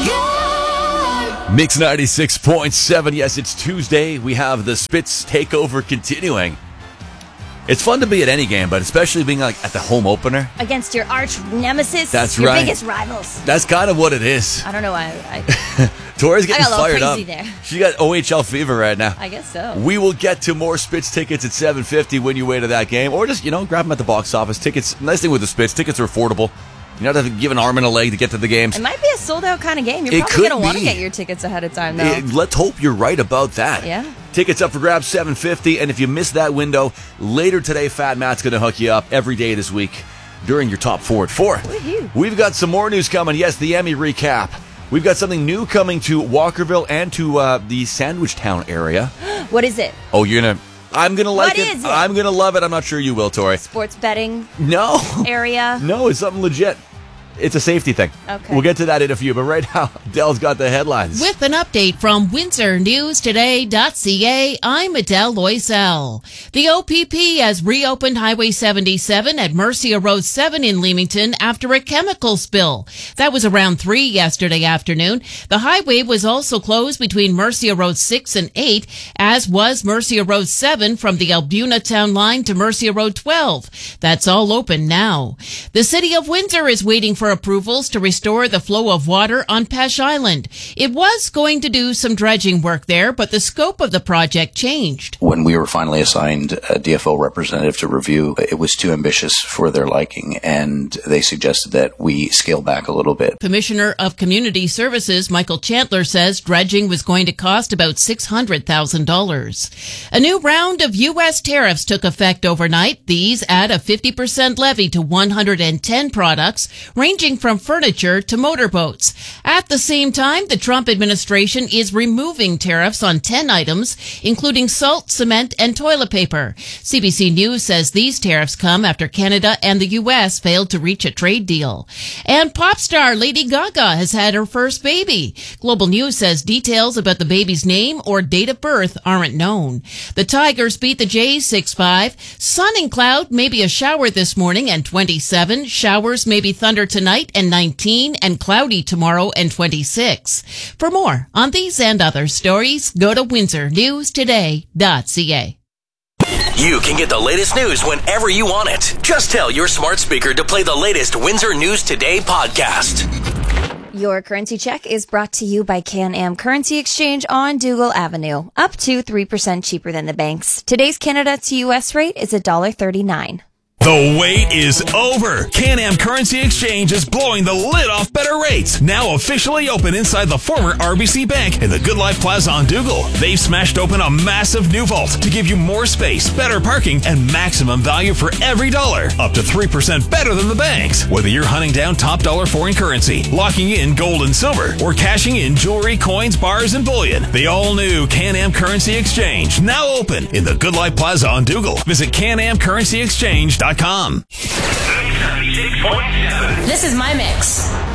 Mix 96.7. Yes, it's Tuesday. We have the Spitz takeover continuing. It's fun to be at any game, but especially being like at the home opener. Against your arch nemesis. That's your right. biggest rivals. That's kind of what it is. I don't know why. Tori's getting I got a little fired up. crazy there. She got OHL fever right now. I guess so. We will get to more Spitz tickets at 7:50 when you way to that game. Or just, grab them at the box office. Tickets, nice thing with the Spitz, tickets are affordable. You don't have to give an arm and a leg to get to the games. It might be a sold-out kind of game. You're It probably could going to want to be. get your tickets ahead of time, though. Let's hope you're right about that. Yeah. Tickets up for grabs, 7:50. And if you miss that window, later today, Fat Matt's going to hook you up every day this week during your top 4 at 4. Woohoo. We've got some more news coming. Yes, the Emmy recap. We've got something new coming to Walkerville and to the Sandwichtown area. What is it? Oh, you're going to... I'm going to like What it. is it? I'm going to love it. I'm not sure you will, Tori. Sports betting No. area? No, it's something legit. It's a safety thing. Okay. We'll get to that in a few, but right now, Dell's got the headlines. With an update from WindsorNewsToday.ca, I'm Adele Loisel. The OPP has reopened Highway 77 at Mercia Road 7 in Leamington after a chemical spill. That was around 3 yesterday afternoon. The highway was also closed between Mercia Road 6 and 8, as was Mercia Road 7 from the Albuna Town line to Mercia Road 12. That's all open now. The City of Windsor is waiting for approvals to restore the flow of water on Pesh Island. It was going to do some dredging work there, but the scope of the project changed. When we were finally assigned a DFO representative to review, it was too ambitious for their liking, and they suggested that we scale back a little bit. Commissioner of Community Services Michael Chandler says dredging was going to cost about $600,000. A new round of U.S. tariffs took effect overnight. These add a 50% levy to 110 products, ranging from furniture to motorboats. At the same time, the Trump administration is removing tariffs on 10 items, including salt, cement, and toilet paper. CBC News says these tariffs come after Canada and the U.S. failed to reach a trade deal. And pop star Lady Gaga has had her first baby. Global News says details about the baby's name or date of birth aren't known. The Tigers beat the Jays 6-5. Sun and cloud, maybe a shower this morning and 27. Showers, maybe thunder tonight and 19, and cloudy tomorrow and 26. For more on these and other stories, go to WindsorNewsToday.ca. You can get the latest news whenever you want it. Just tell your smart speaker to play the latest Windsor News Today podcast. Your currency check is brought to you by Can-Am Currency Exchange on Dougal Avenue. Up to 3% cheaper than the banks. Today's Canada to U.S. rate is $1.39. The wait is over. Can-Am Currency Exchange is blowing the lid off better rates. Now officially open inside the former RBC Bank in the Good Life Plaza on Dougal. They've smashed open a massive new vault to give you more space, better parking, and maximum value for every dollar. Up to 3% better than the banks. Whether you're hunting down top dollar foreign currency, locking in gold and silver, or cashing in jewelry, coins, bars, and bullion, the all-new Can-Am Currency Exchange now open in the Good Life Plaza on Dougal. Visit CanAmCurrencyExchange.com. This is my mix.